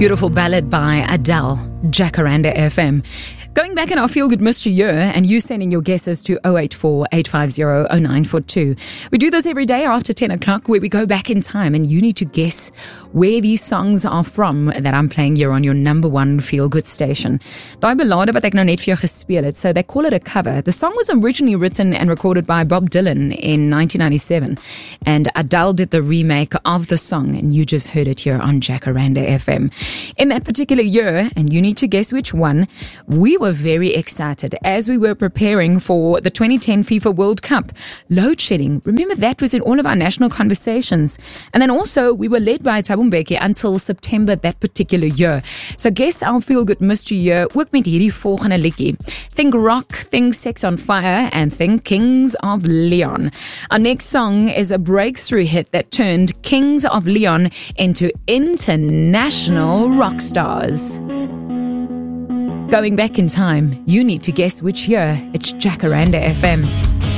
Beautiful ballad by Adele, Jacaranda FM. Going back in our Feel Good Mystery year and you sending your guesses to 084-850-0942. We do this every day after 10 o'clock where we go back in time and you need to guess where these songs are from that I'm playing here on your number one Feel Good station. Daai ballade wat ek nou net vir jou gespeel het, so they call it a cover. The song was originally written and recorded by Bob Dylan in 1997 and Adele did the remake of the song and you just heard it here on Jacaranda FM. In that particular year, and you need to guess which one, we were very excited as we were preparing for the 2010 FIFA World Cup. Load shedding, remember that was in all of our national conversations. And then also we were led by Thabo Mbeki until September that particular year. So guess our Feel Good Mystery year ook met hierdie volgende liedjie. Think rock, think Sex on Fire and think Kings of Leon. Our next song is a breakthrough hit that turned Kings of Leon into international rock stars. Going back in time, you need to guess which year. It's Jacaranda FM.